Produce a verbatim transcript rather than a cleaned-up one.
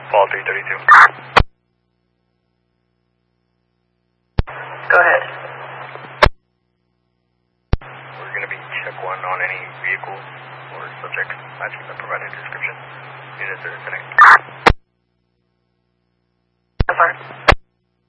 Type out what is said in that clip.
Paul three thirty-two. Go ahead. We're going to be check one on any vehicle or subject matching the provided description. Units are connected.